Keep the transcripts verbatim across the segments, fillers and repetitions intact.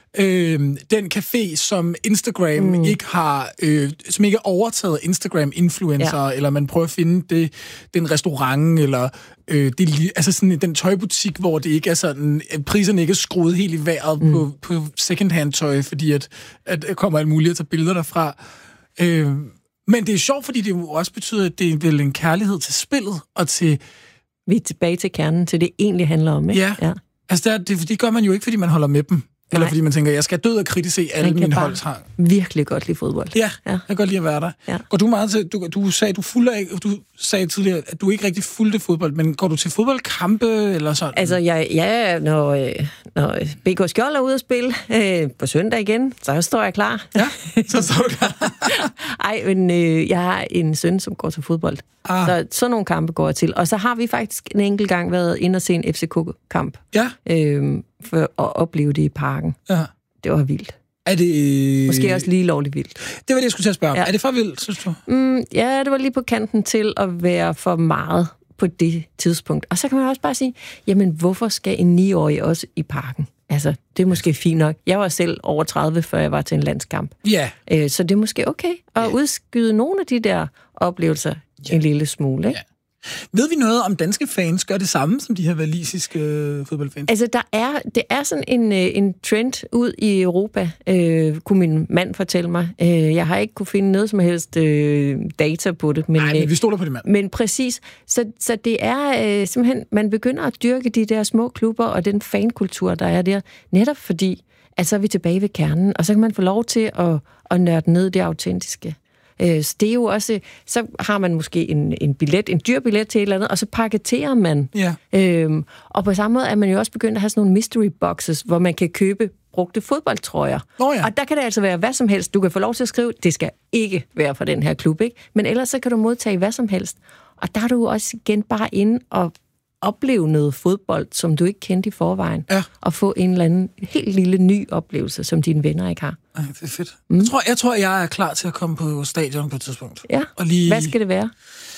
øh, den café, som Instagram mm. ikke har, øh, som ikke er overtaget Instagram-influencer, ja. Eller man prøver at finde det, den restaurant, eller øh, det, altså sådan den tøjbutik, hvor det ikke er sådan, priserne ikke er skruet helt i vejret mm. på, på second-hand tøj, fordi at, at der kommer alt muligt at tage billeder derfra. Øh, men det er sjovt, fordi det jo også betyder, at det er vel en kærlighed til spillet, og til... Vi er tilbage til kernen, til det egentlig handler om, ikke? Ja, ja. Altså det, det, det gør man jo ikke, fordi man holder med dem. Eller Nej. Fordi man tænker, jeg skal død og kritisere alle mine holdshang. Virkelig godt lide fodbold. Ja, ja, jeg kan godt lide at være der. Ja. Går du meget til, du, du sagde, du fulde af, du sagde tidligere, at du ikke rigtig fulgte fodbold, men går du til fodboldkampe eller sådan? Altså, jeg, ja, når, når B K Skjold er ude at spille øh, på søndag igen, så står jeg klar. Ja, så står du klar. Ej, men øh, jeg har en søn, som går til fodbold. Ah. Så sådan nogle kampe går jeg til. Og så har vi faktisk en enkelt gang været inde og se en F C K-kamp. Ja. Øh, for at opleve det i parken. Ja. Det var vildt. Er det... Måske også lige lovligt vildt. Det var det, jeg skulle til at spørge om. Ja. Er det for vildt, synes du? Mm, ja, det var lige på kanten til at være for meget på det tidspunkt. Og så kan man også bare sige, jamen hvorfor skal en niårig også i parken? Altså, det er måske fint nok. Jeg var selv over tredive, før jeg var til en landskamp. Ja. Øh, så det er måske okay at ja. udskyde nogle af de der oplevelser ja. en lille smule, ikke? Ja. Ved vi noget om danske fans gør det samme som de her walisiske øh, fodboldfans? Altså, der er, det er sådan en, en trend ud i Europa, øh, kunne min mand fortælle mig. Øh, jeg har ikke kunne finde noget som helst øh, data på det. Men, Nej, men vi stoler på det, mand. Men præcis. Så, så det er øh, simpelthen, man begynder at dyrke de der små klubber og den fankultur, der er der, netop fordi, at så er vi tilbage ved kernen, og så kan man få lov til at, at nørde ned det autentiske. Så det er jo også, så har man måske en, en billet, en dyr billet til et eller andet, og så paketerer man. Ja. Øhm, og på samme måde er man jo også begyndt at have sådan nogle mystery boxes, hvor man kan købe brugte fodboldtrøjer. Oh ja. Og der kan det altså være hvad som helst. Du kan få lov til at skrive, det skal ikke være fra den her klub, ikke? Men ellers så kan du modtage hvad som helst. Og der er du også igen bare inde og opleve noget fodbold, som du ikke kendte i forvejen. Ja. Og få en eller anden helt lille ny oplevelse, som dine venner ikke har. Ej, det er fedt. Mm. Jeg, tror, jeg tror, jeg er klar til at komme på stadion på et tidspunkt. Ja, og lige... hvad skal det være?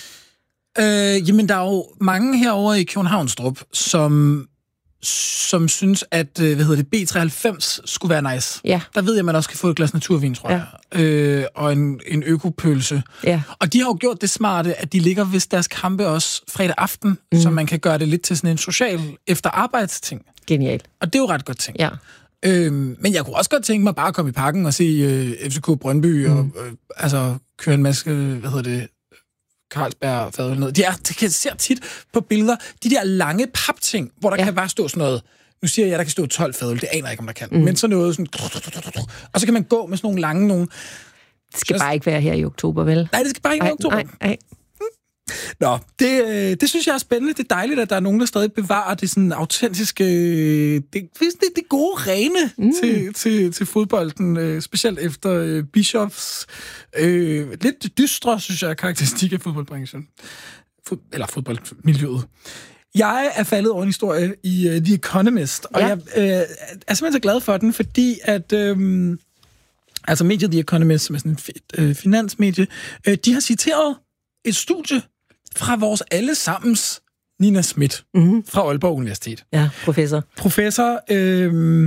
Øh, jamen, der er jo mange herovre i Københavnstrup, som, som synes, at hvad hedder det, B treoghalvfems skulle være nice. Ja. Der ved jeg, at man også kan få et glas naturvin, tror jeg. Ja. Øh, og en, en økopølse. Ja. Og de har jo gjort det smarte, at de ligger ved deres kampe også fredag aften, mm. så man kan gøre det lidt til sådan en social efterarbejdsting. Genialt. Og det er jo ret godt ting. Ja. Øhm, men jeg kunne også godt tænke mig bare at komme i parken og se øh, F C K Brøndby mm. og øh, altså køre en masse, hvad hedder det, Carlsberg fadøl ned. De er, det kan jeg se tit på billeder, de der lange papting, hvor der ja. kan bare stå sådan noget. Nu siger jeg, at der kan stå tolv fadøl, det aner jeg ikke, om der kan. Mm. Men så noget sådan... Og så kan man gå med sådan nogle lange nogle... Det skal bare ikke være her i oktober, vel? Nej, det skal bare ikke være i oktober. Nej, nej. Nå, det, øh, det synes jeg er spændende. Det er dejligt, at der er nogen, der stadig bevarer det sådan autentiske, det, det, det gode rene mm. til, til, til fodbolden, øh, specielt efter øh, Bischoffs øh, lidt dystre, synes jeg, karakteristik af fodboldbranchen. Fod, eller fodboldmiljøet. Jeg er faldet over en historie i uh, The Economist, og ja. jeg øh, er simpelthen så glad for den, fordi at... Øh, altså mediet The Economist, som er sådan et øh, finansmedie, øh, de har citeret et studie fra vores allesammens Nina Schmidt mm-hmm. fra Aalborg Universitet. Ja, professor. Professor, øh,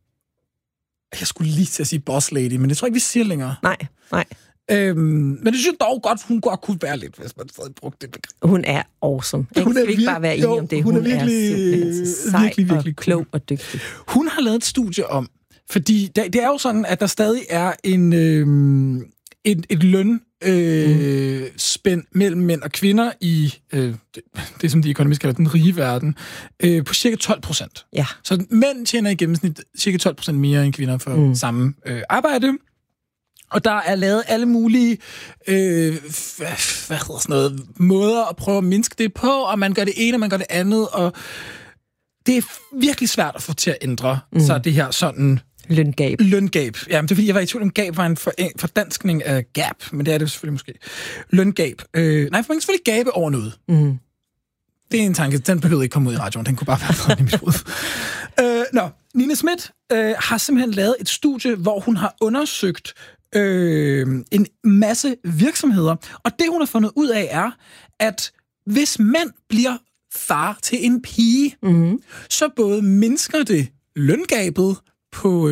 jeg skulle lige til at sige boss lady, men det tror jeg ikke, vi siger længere. Nej, nej. Øhm, men det synes jeg dog godt, hun godt kunne være lidt, hvis man stadig brugte det begreb. Hun er awesome. Ikke? Hun er ikke bare være enige om det. Hun, hun er virkelig, er simpelthen så sej virkelig, virkelig og klog og dygtig. Hun har lavet et studie om, fordi det, det er jo sådan, at der stadig er en, øh, et, et løn øh, mm. spænd mellem mænd og kvinder i øh, det, det, som de økonomisk kalder den rige verden, øh, på cirka tolv procent. Ja. Så mænd tjener i gennemsnit cirka tolv procent mere end kvinder for mm. samme øh, arbejde. Og der er lavet alle mulige øh, hvad, hvad hedder sådan noget, måder at prøve at mindske det på, og man gør det ene, og man gør det andet, og det er virkelig svært at få til at ændre mm. så det her sådan... Løngab. Løngab. Jamen, det er fordi, jeg var i tvivl om, gab var en for, fordanskning af gap, men det er det selvfølgelig måske. Løngab. Øh, nej, for man kan selvfølgelig gabe over noget. Mm. Det er en tanke, den behøvede ikke komme ud i radioen, den kunne bare være i mit hoved. øh, nå, Nina Schmidt øh, har simpelthen lavet et studie, hvor hun har undersøgt øh, en masse virksomheder, og det, hun har fundet ud af, er, at hvis mænd bliver far til en pige, mm. så både mindsker det løngabet på